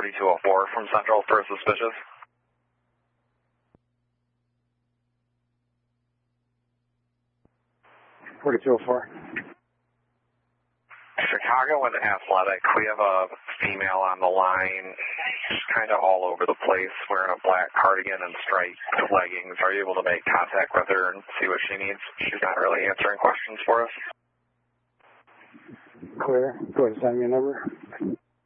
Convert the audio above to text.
4204 from Central for suspicious. Chicago and Athletic, we have a female on the line. She's kind of all over the place, wearing a black cardigan and striped leggings. Are you able to make contact with her and see what she needs? She's not really answering questions for us. Clear. Go ahead, send me a number.